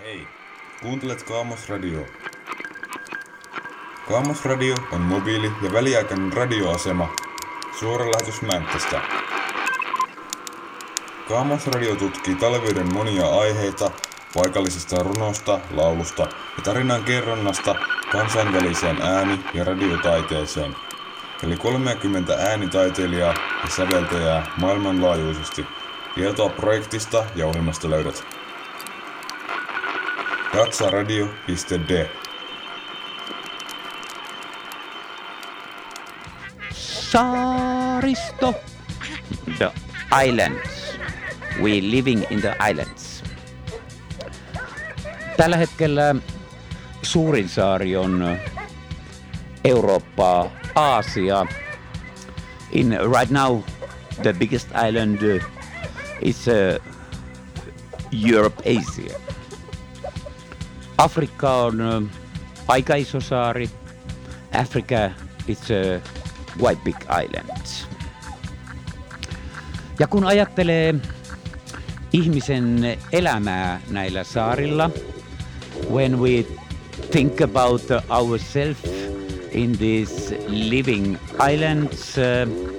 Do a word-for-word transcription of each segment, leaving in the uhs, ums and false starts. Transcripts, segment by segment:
Hei, kuuntelet Kaamosradioa. Kaamosradio on mobiili- ja väliaikainen radioasema suoralähetys Mänttästä. Kaamosradio tutkii talviyden monia aiheita paikallisesta runosta, laulusta ja tarinan kerronnasta kansainväliseen ääni- ja radiotaiteeseen. Eli kolmekymmentä äänitaiteilijaa ja säveltäjää maailmanlaajuisesti. Tietoa projektista ja ohjelmasta löydät katsaradio piste d. Saaristo. The islands. We living in the islands. Tällä hetkellä suurin saari on Eurooppa, Aasia. In right now the biggest island is uh, Europe, Asia. Afrikka on uh, aika iso saari. Africa is a quite big island. Ja kun ajattelee ihmisen elämää näillä saarilla, when we think about ourselves in these living islands, uh,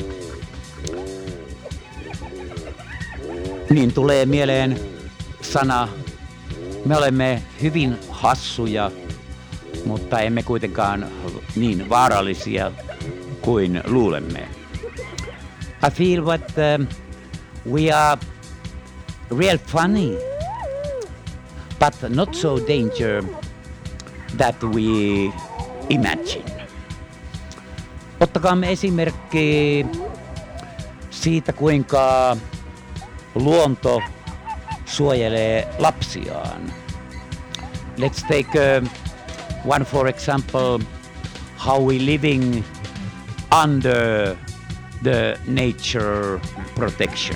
niin tulee mieleen sana, me olemme hyvin hassuja, mutta emme kuitenkaan niin vaarallisia kuin luulemme. I feel that um, we are real funny, but not so danger that we imagine. Ottakaamme esimerkki siitä, kuinka luonto suojelee lapsiaan. Let's take uh, one for example, how we living under the nature protection.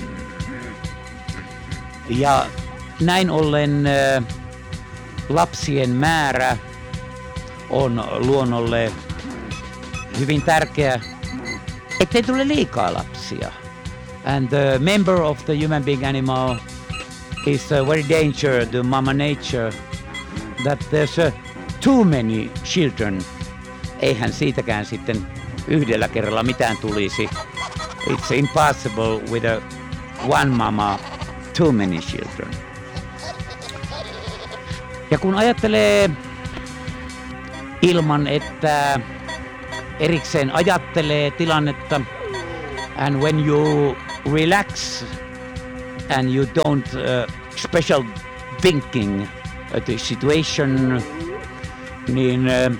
Ja näin ollen uh, lapsien määrä on luonnolle hyvin tärkeä, ettei tule liikaa lapsia. And the member of the human being animal is a very danger to mama nature, that there's uh, too many children. Eihän siitäkään sitten yhdellä kerralla mitään tulisi. It's impossible with a one mama, too many children. Ja kun ajattelee ilman, että erikseen ajattelee tilannetta, and when you relax and you don't uh, special thinking at the situation, niin uh,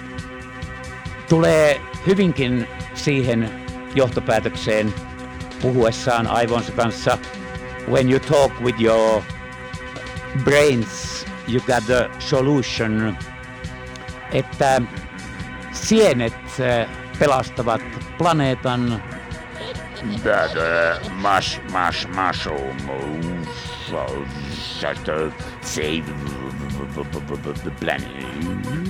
tulee hyvinkin siihen johtopäätökseen puhuessaan aivonsa kanssa. When you talk with your brains, you got the solution, että sienet uh, pelastavat planeetan. That uh, mush, mush, mushroom uh, just uh, save the planet.